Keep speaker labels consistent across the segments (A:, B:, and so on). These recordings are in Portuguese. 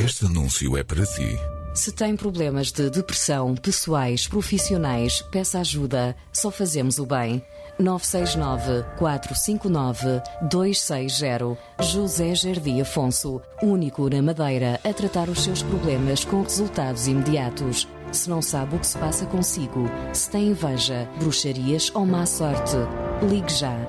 A: Este anúncio é para si.
B: Se tem problemas de depressão, pessoais, profissionais, peça ajuda. Só fazemos o bem. 969-459-260. José Jardim Afonso, único na Madeira a tratar os seus problemas com resultados imediatos. Se não sabe o que se passa consigo, se tem inveja, bruxarias ou má sorte, ligue já.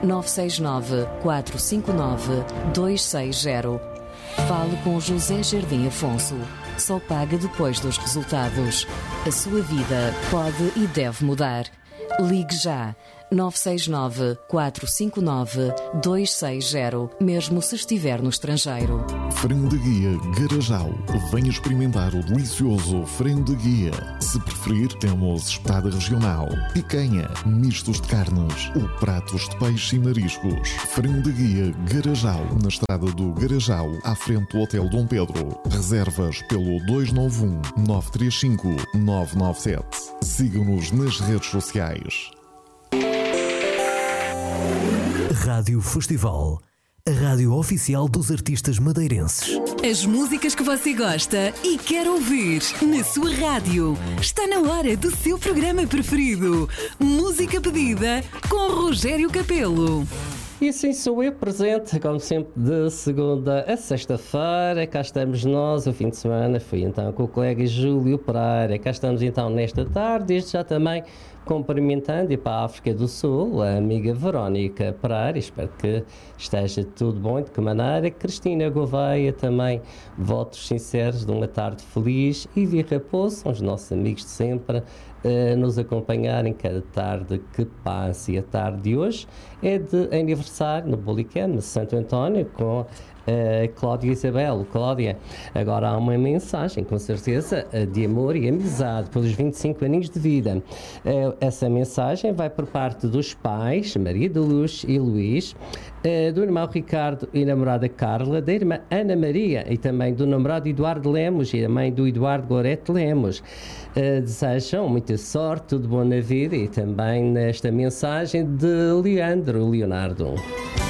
B: 969-459-260. Fale com José Jardim Afonso. Só paga depois dos resultados. A sua vida pode e deve mudar. Ligue já. 969-459-260, mesmo se estiver no estrangeiro.
C: Frango de Guia Garajal. Venha experimentar o delicioso frango de guia. Se preferir, temos espetada regional, picanha, mistos de carnes ou pratos de peixe e mariscos. Frango de Guia Garajal, na estrada do Garajal, à frente do Hotel Dom Pedro. Reservas pelo 291-935-997. Siga-nos nas redes sociais.
D: Rádio Festival, a rádio oficial dos artistas madeirenses.
E: As músicas que você gosta e quer ouvir na sua rádio. Está na hora do seu programa preferido. Música pedida com Rogério Capelo.
F: E assim sou eu presente, como sempre, de segunda a sexta-feira. Cá estamos nós, o fim de semana fui então com o colega Júlio Pereira. Cá estamos então nesta tarde, desde já também cumprimentando e para a África do Sul, a amiga Verónica Pereira. Espero que esteja tudo bom e de que maneira. Cristina Gouveia também, votos sinceros de uma tarde feliz. E Via Raposo, são os nossos amigos de sempre, nos acompanhar em cada tarde que passa. E a tarde de hoje é de aniversário no Bolicano, no Santo António, com Cláudia Isabel. Cláudia, agora há uma mensagem, com certeza, de amor e amizade pelos 25 aninhos de vida. Essa mensagem vai por parte dos pais, Maria de Luz e Luís, do irmão Ricardo e namorada Carla, da irmã Ana Maria e também do namorado Eduardo Lemos e a mãe do Eduardo Gorete Lemos. Desejam muita sorte, tudo bom na vida e também nesta mensagem de Leandro Leonardo.